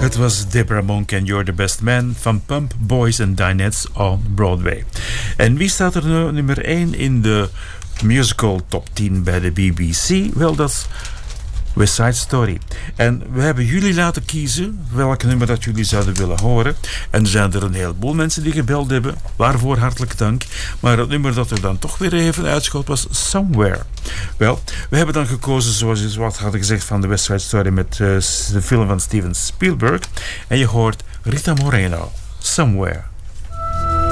Het was Deborah Monk en You're the Best Man van Pump Boys and Dinettes on Broadway. En wie staat er nu nummer 1 in de musical top 10 bij de BBC? Wel, dat is West Side Story. En we hebben jullie laten kiezen welk nummer dat jullie zouden willen horen. En er zijn er een heleboel mensen die gebeld hebben. Waarvoor hartelijk dank. Maar het nummer dat er dan toch weer even uitschot was Somewhere. Wel, we hebben dan gekozen, zoals wat hadden gezegd, van de West Side Story met de film van Steven Spielberg. En je hoort Rita Moreno, Somewhere.